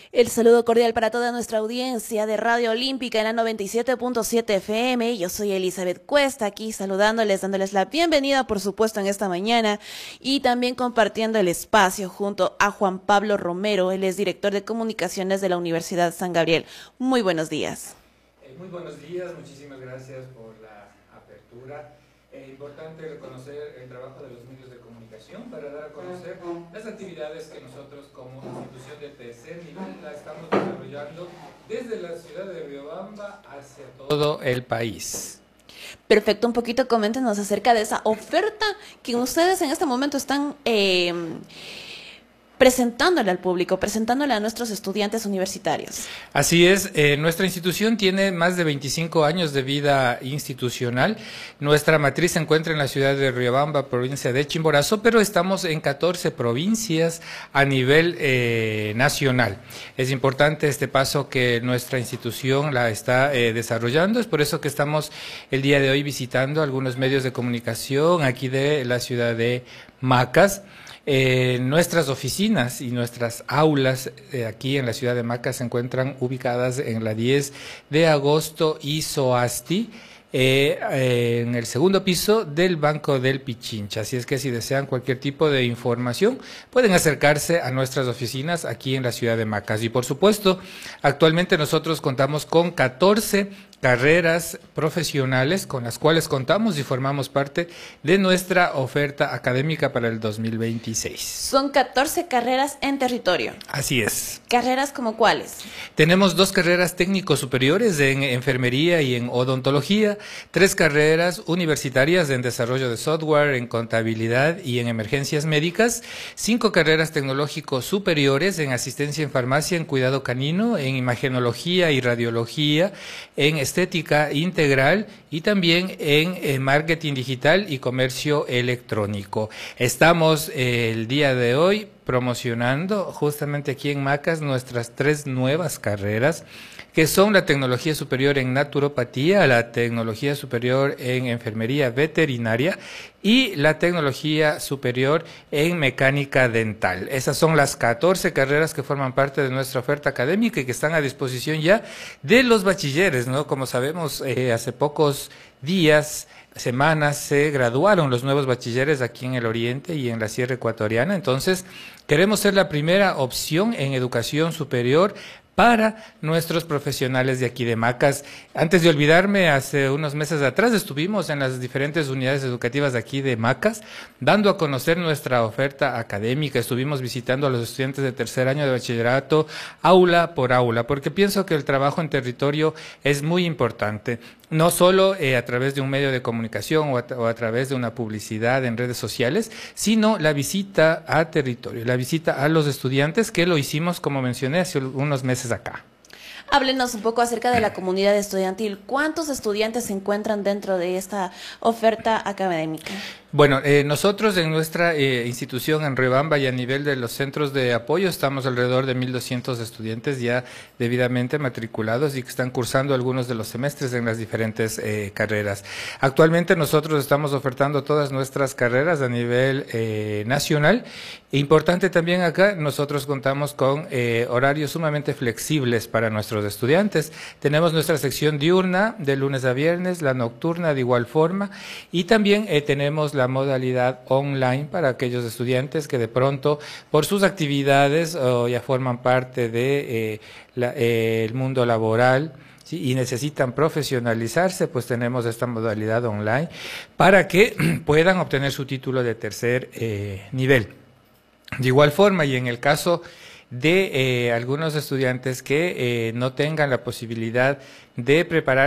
El saludo cordial para toda nuestra audiencia de Radio Olímpica en la 97.7 FM. Yo soy Elizabeth Cuesta, aquí saludándoles, dándoles la bienvenida, por supuesto, en esta mañana y también compartiendo el espacio junto a Juan Pablo Romero. Él es director de comunicaciones de la Universidad San Gabriel. Muy buenos días. Muy buenos días, muchísimas gracias por la apertura. Importante reconocer el trabajo de los medios de comunicación para dar a conocer las actividades que nosotros como institución de tercer nivel la estamos desarrollando desde la ciudad de Riobamba hacia todo el país. Perfecto, un poquito coméntenos acerca de esa oferta que ustedes en este momento están presentándole al público, presentándole a nuestros estudiantes universitarios. Así es, nuestra institución tiene más de 25 años de vida institucional. Nuestra matriz se encuentra en la ciudad de Riobamba, provincia de Chimborazo, pero estamos en 14 provincias a nivel nacional. Es importante este paso que nuestra institución la está desarrollando, es por eso que estamos el día de hoy visitando algunos medios de comunicación aquí de la ciudad de Macas. Nuestras oficinas y nuestras aulas aquí en la ciudad de Macas se encuentran ubicadas en la 10 de agosto y Soasti, en el segundo piso del Banco del Pichincha. Así es que si desean cualquier tipo de información, pueden acercarse a nuestras oficinas aquí en la ciudad de Macas. Y por supuesto, actualmente nosotros contamos con 14 carreras profesionales con las cuales contamos y formamos parte de nuestra oferta académica para el 2026. Son 14 carreras en territorio. Así es. ¿Carreras como cuáles? Tenemos 2 carreras técnicos superiores en enfermería y en odontología, 3 carreras universitarias en desarrollo de software, en contabilidad y en emergencias médicas, 5 carreras tecnológicos superiores en asistencia en farmacia, en cuidado canino, en imagenología y radiología, en estética integral y también en marketing digital y comercio electrónico. Estamos el día de hoy promocionando justamente aquí en Macas nuestras 3 nuevas carreras, que son la tecnología superior en naturopatía, la tecnología superior en enfermería veterinaria y la tecnología superior en mecánica dental. Esas son las 14 carreras que forman parte de nuestra oferta académica y que están a disposición ya de los bachilleres, ¿no? Como sabemos, hace pocos días, semanas, se graduaron los nuevos bachilleres aquí en el Oriente y en la Sierra Ecuatoriana. Entonces, queremos ser la primera opción en educación superior para nuestros profesionales de aquí de Macas. Antes de olvidarme, hace unos meses atrás estuvimos en las diferentes unidades educativas de aquí de Macas, dando a conocer nuestra oferta académica. Estuvimos visitando a los estudiantes de tercer año de bachillerato, aula por aula, porque pienso que el trabajo en territorio es muy importante. No solo a través de un medio de comunicación o a través de una publicidad en redes sociales, sino la visita a territorio, la visita a los estudiantes, que lo hicimos, como mencioné, hace unos meses acá. Háblenos un poco acerca de la comunidad estudiantil. ¿Cuántos estudiantes se encuentran dentro de esta oferta académica? Bueno, nosotros en nuestra institución en Riobamba y a nivel de los centros de apoyo estamos alrededor de 1.200 estudiantes ya debidamente matriculados y que están cursando algunos de los semestres en las diferentes carreras. Actualmente nosotros estamos ofertando todas nuestras carreras a nivel nacional. Importante también acá, nosotros contamos con horarios sumamente flexibles para nuestros estudiantes. Tenemos nuestra sección diurna de lunes a viernes, la nocturna de igual forma, y también tenemos la modalidad online para aquellos estudiantes que de pronto por sus actividades ya forman parte de el mundo laboral, ¿sí? Y necesitan profesionalizarse, pues tenemos esta modalidad online para que puedan obtener su título de tercer nivel. De igual forma, y en el caso de algunos estudiantes que no tengan la posibilidad de preparar